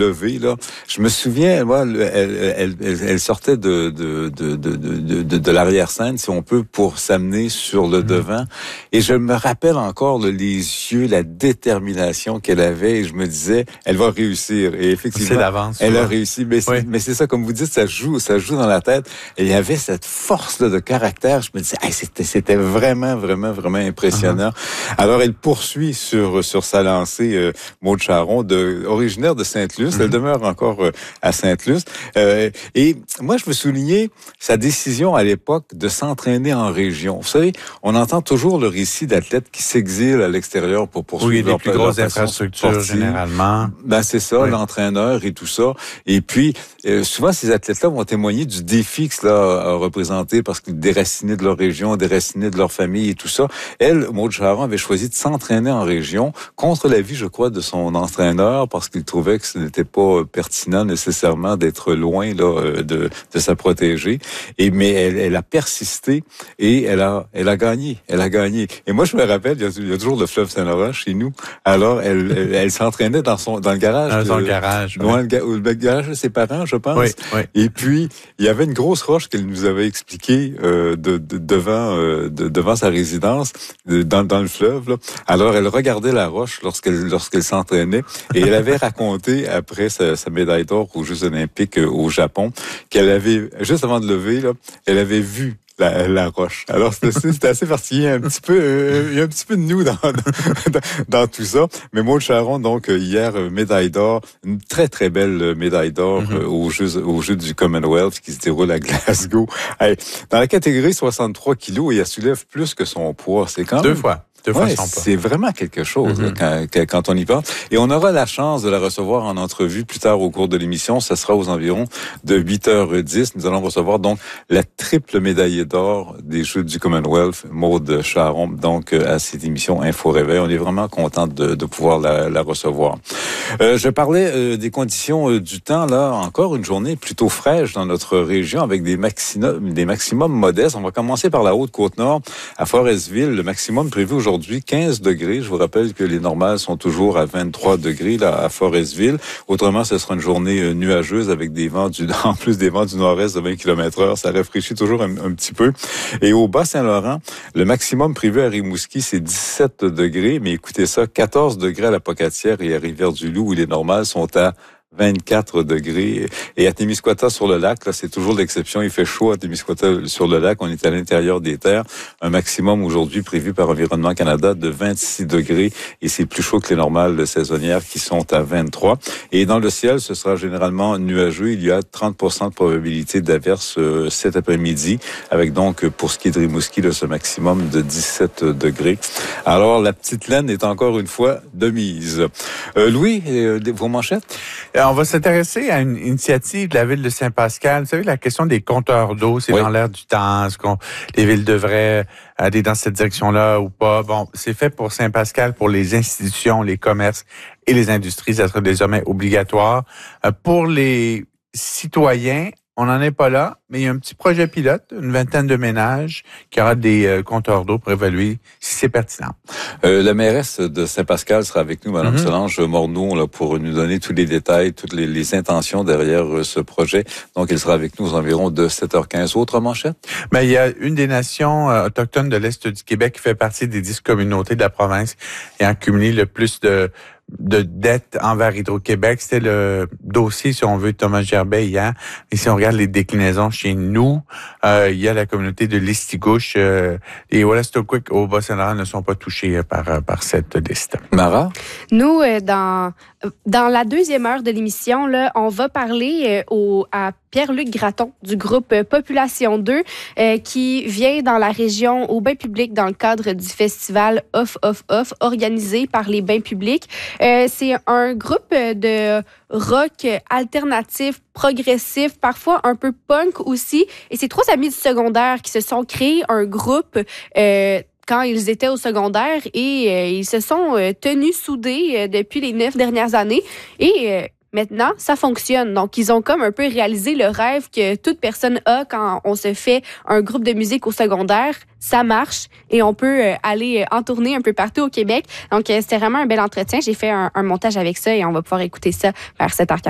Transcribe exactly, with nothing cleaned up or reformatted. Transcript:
lever, là, je me souviens, moi, elle, elle, elle, elle sortait de, de, de, de, de, de, de l'arrière-scène, si on peut, pour s'amener sur le mmh. devant. Et je me rappelle encore là, les yeux, la détermination qu'elle avait. Et je me disais, elle va réussir. Et effectivement, c'est d'avance, elle ouais. a réussi. Mais c'est, oui. mais c'est ça, comme vous dites, ça joue, ça joue dans la tête. Et il y avait cette force-là de caractère. Je me disais, hey, c'était, c'était vraiment, vraiment, vraiment impressionnant. Uh-huh. Alors, elle poursuit sur sur sa lancée, euh, Maude Charron, de, originaire de Sainte-Luce. Mm-hmm. Elle demeure encore euh, à Sainte-Luce. Euh, et moi, je veux souligner sa décision à l'époque de s'entraîner en région. Vous savez, on entend toujours le récit d'athlètes qui s'exilent à l'extérieur pour poursuivre oui, leur, les plus grosses infrastructures sportive. Généralement. Ben c'est ça, oui. l'entraîneur et tout ça. Et puis, euh, souvent, ces athlètes-là vont témoigner du défi que cela a représenté parce qu'ils déracinés de leur région, déracinés de leur famille et tout ça. Elle, Maude Charron, avait choisi de s'entraîner en région contre l'avis, je crois, de son entraîneur parce qu'il trouvait que ce n'était pas pertinent nécessairement d'être loin là de, de sa protégée. Et mais elle, elle a persisté et elle a, elle a gagné. Elle a gagné. Et moi, je me rappelle, il y a, il y a toujours le fleuve Saint-Laurent chez nous. Alors, elle, elle, elle s'entraînait dans son, dans le garage. Dans de, le garage. Dans ouais. le, le garage de ses parents, je pense. Oui, oui. Et puis, il y avait une grosse roche qu'elle nous avait expliquée euh, de, de, devant, euh, de, devant sa résidence, de, dans, dans le fleuve. Là. Alors, elle regardait la roche lorsqu'elle, lorsqu'elle s'entraînait et elle avait raconté après sa, sa médaille d'or aux Jeux Olympiques euh, au Japon qu'elle avait, juste avant de lever, là, elle avait vu La, la roche. Alors, c'était, c'était assez particulier, un petit peu, euh, il y a un petit peu de nous dans, dans, dans tout ça. Mais Maude Charron, donc, hier, médaille d'or, une très, très belle médaille d'or mm-hmm. euh, aux Jeux, aux Jeux du Commonwealth qui se déroule à Glasgow. Hey, dans la catégorie soixante-trois kilos, elle soulève plus que son poids. C'est quand même... Deux fois. Ouais, c'est vraiment quelque chose mm-hmm. là, quand, quand on y pense. Et on aura la chance de la recevoir en entrevue plus tard au cours de l'émission. Ça sera aux environs de huit heures dix. Nous allons recevoir donc la triple médaillée d'or des Jeux du Commonwealth, Maude Charron, donc à cette émission Info Réveil. On est vraiment content de, de pouvoir la, la recevoir. Euh, je parlais euh, des conditions euh, du temps. Là, encore une journée plutôt fraîche dans notre région avec des maximums, des maximums modestes. On va commencer par la Haute-Côte-Nord à Forestville. Le maximum prévu aujourd'hui Aujourd'hui, quinze degrés. Je vous rappelle que les normales sont toujours à vingt-trois degrés là, à Forestville. Autrement, ce sera une journée nuageuse avec des vents du, en plus des vents du nord-est de vingt kilomètres heure. Ça rafraîchit toujours un, un petit peu. Et au Bas-Saint-Laurent, le maximum prévu à Rimouski, c'est dix-sept degrés. Mais écoutez ça, quatorze degrés à la Pocatière et à Rivière-du-Loup où les normales sont à vingt-quatre degrés. Et à Témiscouata sur le lac, là, c'est toujours l'exception. Il fait chaud à Témiscouata sur le lac. On est à l'intérieur des terres. Un maximum aujourd'hui prévu par Environnement Canada de vingt-six degrés. Et c'est plus chaud que les normales saisonnières qui sont à vingt-trois. Et dans le ciel, ce sera généralement nuageux. Il y a trente pour cent de probabilité d'averse euh, cet après-midi. Avec donc, pour ce qui est de Rimouski, là, ce maximum de dix-sept degrés. Alors, la petite laine est encore une fois de mise. Euh, Louis, euh, vos manchettes? On va s'intéresser à une initiative de la ville de Saint-Pascal. Vous savez, la question des compteurs d'eau, c'est oui. dans l'air du temps. Est-ce qu'on, les villes devraient aller dans cette direction-là ou pas? Bon, c'est fait pour Saint-Pascal, pour les institutions, les commerces et les industries. Ça sera désormais obligatoire. Pour les citoyens, on n'en est pas là, mais il y a un petit projet pilote, une vingtaine de ménages qui aura des euh, compteurs d'eau pour évaluer si c'est pertinent. Euh, la mairesse de Saint-Pascal sera avec nous, Mme mm-hmm. Solange Morneau, là, pour nous donner tous les détails, toutes les, les intentions derrière euh, ce projet. Donc, elle sera avec nous aux environs de sept heures quinze. Autre manchette? Ben, il y a une des nations euh, autochtones de l'Est du Québec qui fait partie des dix communautés de la province et a cumulé le plus de de dette envers Hydro-Québec. C'était le dossier, si on veut, de Thomas Gerbet hier. Et si on regarde les déclinaisons chez nous, euh, il y a la communauté de l'Estigouche. Euh, les Wolastoqiyik au Bas-Saint-Laurent ne sont pas touchés par, par cette liste. Mara? Nous, euh, dans, dans la deuxième heure de l'émission, là, on va parler euh, au, à Pierre-Luc Gratton du groupe Population deux euh, qui vient dans la région au bain public dans le cadre du festival Off Off Off organisé par les bains publics. Euh, c'est un groupe de rock alternatif, progressif, parfois un peu punk aussi. Et c'est trois amis du secondaire qui se sont créés un groupe euh, quand ils étaient au secondaire et euh, ils se sont euh, tenus soudés euh, depuis les neuf dernières années. Et euh, maintenant, ça fonctionne. Donc, ils ont comme un peu réalisé le rêve que toute personne a quand on se fait un groupe de musique au secondaire. Ça marche et on peut aller en tournée un peu partout au Québec. Donc, c'était vraiment un bel entretien. J'ai fait un, un montage avec ça et on va pouvoir écouter ça vers sept heures quarante.